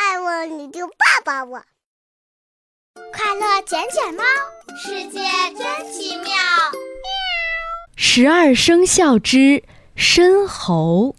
爱我，你就抱抱我。 快乐捡捡猫，世界真奇妙。 12生肖之申猴。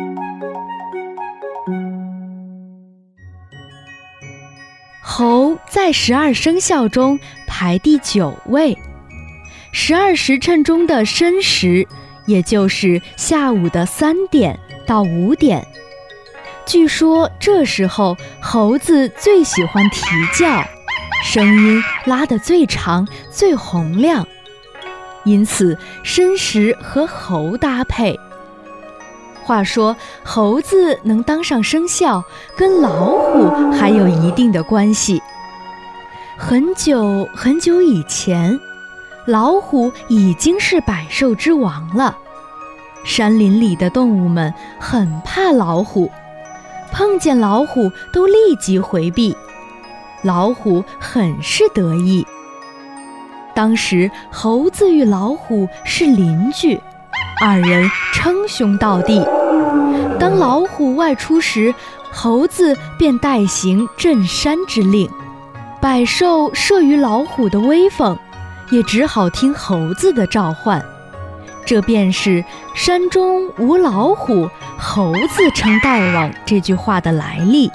猴在12生肖中排第9位，12时辰中的申时，也就是下午的3点到5点。据说这时候猴子最喜欢啼叫，声音拉得最长最洪亮，因此申时和猴搭配。话说猴子能当上生肖，跟老虎还有一定的关系。很久很久以前，老虎已经是百兽之王了。山林里的动物们很怕老虎，碰见老虎都立即回避。老虎很是得意。当时猴子与老虎是邻居，二人称兄道弟。当老虎外出时，猴子便代行镇山之令。百兽慑于老虎的威风，也只好听猴子的召唤。这便是山中无老虎，猴子称大王这句话的来历。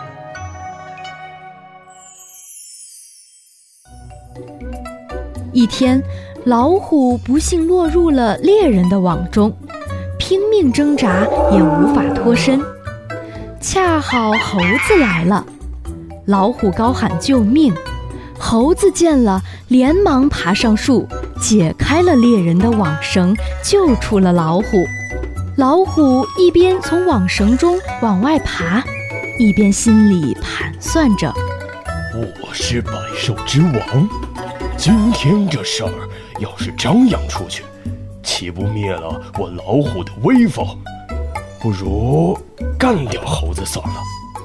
一天，老虎不幸落入了猎人的网中，拼命挣扎也无法脱身。恰好猴子来了，老虎高喊救命，猴子见了连忙爬上树，解开了猎人的网绳，救出了老虎。老虎一边从网绳中往外爬，一边心里盘算着： 我是百兽之王，今天这事儿要是张扬出去，岂不灭了我老虎的威风？不如干掉猴子算了。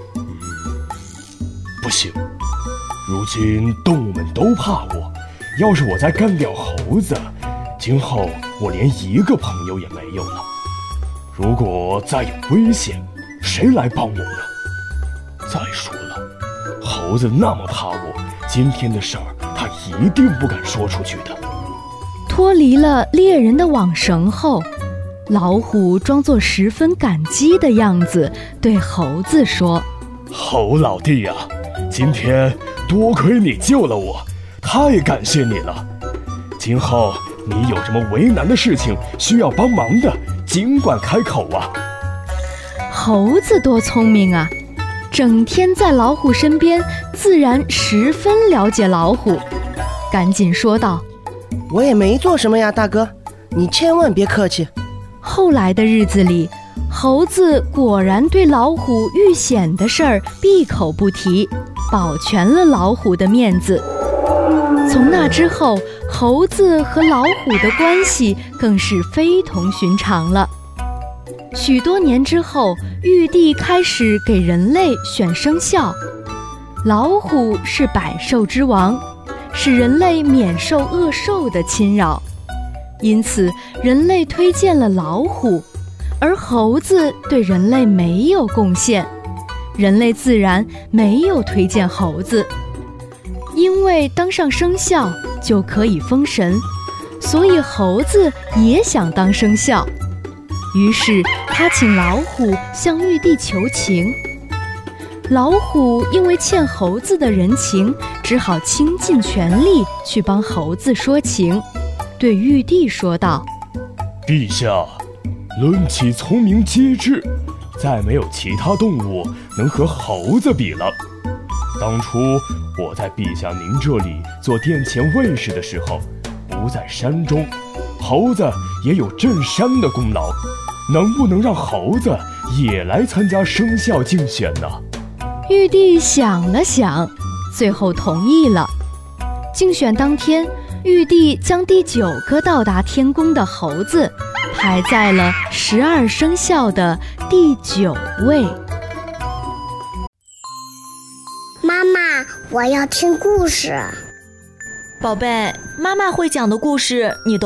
不行，如今动物们都怕我，要是我再干掉猴子，今后我连一个朋友也没有了。如果再有危险，谁来帮我呢？再说了，猴子那么怕我，今天的事儿他一定不敢说出去的。 脱离了猎人的网绳后，老虎装作十分感激的样子，对猴子说： 猴老弟呀，今天多亏你救了我，太感谢你了。今后你有什么为难的事情需要帮忙的，尽管开口啊。 猴子多聪明啊，整天在老虎身边，自然十分了解老虎，赶紧说道： 我也没做什么呀，大哥，你千万别客气。 后来的日子里，猴子果然对老虎遇险的事儿闭口不提，保全了老虎的面子。从那之后，猴子和老虎的关系更是非同寻常了。许多年之后，玉帝开始给人类选生肖，老虎是百兽之王，使人类免受恶兽的侵扰，因此人类推荐了老虎，而猴子对人类没有贡献，人类自然没有推荐猴子。因为当上生肖就可以封神，所以猴子也想当生肖。于是他请老虎向玉帝求情。老虎因为欠猴子的人情，只好倾尽全力去帮猴子说情，对玉帝说道： 陛下，论起聪明机智，再没有其他动物能和猴子比了。当初我在陛下您这里做殿前卫士的时候，不在山中，猴子也有镇山的功劳，能不能让猴子也来参加生肖竞选呢？ 玉帝想了想，最后同意了。竞选当天，玉帝将第9个到达天宫的猴子排在了12生肖的第9位。 妈妈，我要听故事。 宝贝，妈妈会讲的故事你都